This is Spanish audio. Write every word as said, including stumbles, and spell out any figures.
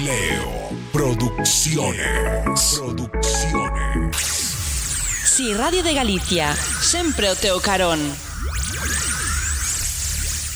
Leo Producciones. Producciones. Si Radio de Galicia, sempre o teu carón.